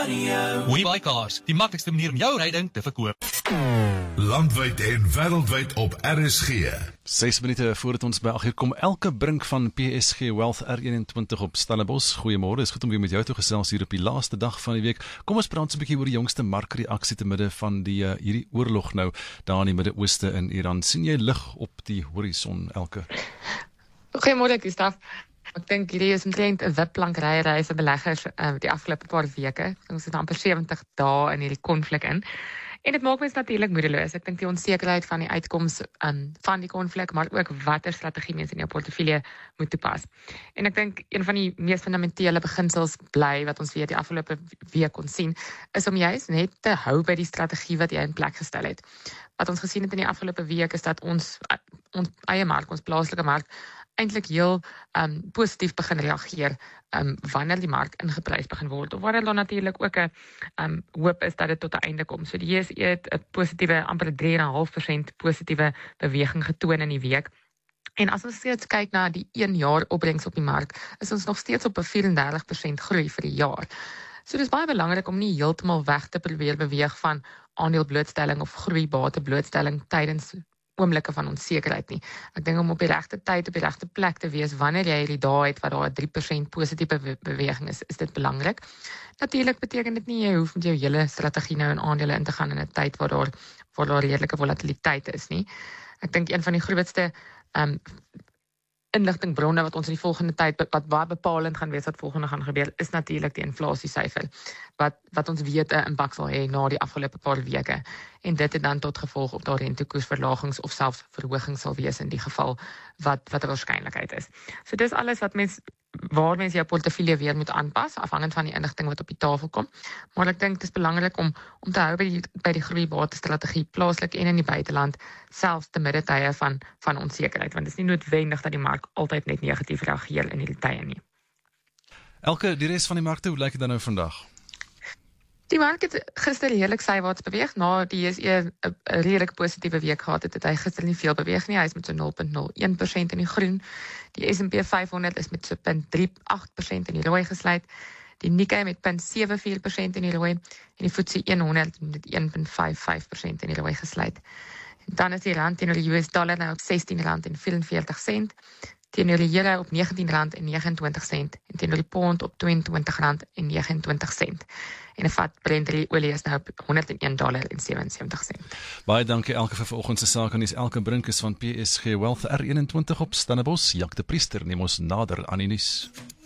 WeBuyCars, die maklikste manier om jou ryding te verkoop. Landwyd en wêreldwyd op RSG. 6 minute voordat ons by 8 uur kom, Elke Brink van PSG Wealth R21 op Stellenbosch. Goeiemôre, is goed om weer met jou te gesels hier op die laaste dag van die week. Kom ons praat so 'n bietjie oor die jongste markreaksie te midde van hierdie oorlog nou daar in die Midde-Ooste in Iran. Sien jy lig op die horison, Elke? Goeiemôre, Gustaf. Ek dink hierdie is omtrent 'n witplankry vir beleggers die afgelope paar weke. Ons is amper 70 dae in hierdie konflik in. En dit maak mens natuurlik moedeloos. Ek dink die onsekerheid van die uitkoms van die konflik, maar ook watter strategie mens in jou portefeulje moet toepas. En ek dink een van die mees fundamentele beginsels bly wat ons weer die afgelope week kon sien, is om juist net te hou by die strategie wat jy in plek gestel het. Wat ons gesien het in die afgelope week is dat ons eie mark, ons plaaslike mark, eintlik heel positief begin reageer wanneer die mark ingeprys begin word, of wanneer daar natuurlik ook 'n hoop is dat dit tot 'n einde kom. So die JSE het 'n positiewe, amper 3,5% positiewe beweging getoon in die week. En as ons steeds kyk na die 1 jaar opbrengs op die mark, is ons nog steeds op 'n 34% groei vir die jaar. So dis baie belangrik om nie heeltemal weg te probeer beweeg van aandelblootstelling of groeibate blootstelling tydens oomblikke van onsekerheid nie. Ek dink om op die regte tyd op die regte plek te wees wanneer jy hierdie dae het wat daar 'n 3% positiewe beweging is dit belangrik. Natuurlik beteken dit nie jy hoef met jou hele strategie nou in aandele in te gaan in 'n tyd waar daar redelike volatiliteit is nie. Ek dink een van die grootste inligtingbronne wat ons in die volgende tyd wat bepalend gaan wees wat volgende gaan gebeur, is natuurlik die inflasiesyfer wat ons weet 'n impak sal hê na die afgelope paar weke. En dit het dan tot gevolg op daar rentekoersverlagings of selfs verhogings sal wees in die geval wat 'n waarskynlikheid is. So dis alles waar mens jou portefeulje weer moet aanpas, afhangend van die inligting wat op die tafel kom. Maar ek dink dit is belangrik om te hou by die groeibate strategie, plaaslik en in die buiteland, selfs te midde tye van onsekerheid, want dit is nie noodwendig dat die mark altyd net negatief reageer in hierdie tye nie. Elke, die res van die markte, hoe lyk dit dan nou vandag? Die mark het gister redelik sywaarts beweeg. Na die JSE 'n redelik positiewe week gehad het hy gister nie veel beweeg nie. Hy is met so 0,01% in die groen. Die S&P 500 is met so 0,38% in die rooi gesluit. Die Nikkei met 0,74% in die rooi en die FTSE 100 met 1,55% in die rooi gesluit. En dan is die rand teenoor die US dollar nou op R16,44, teenoor die euro op R19,29 en teenoor die pond op R22,29. En 'n vat Brent olie is nou op $101,77. Baie dankie Elke vir vanoggend se sake nuus. Elke Brink is van PSG Wealth R21 op Stellenbosch. Jacques de Priester neem ons nader aan die nuus.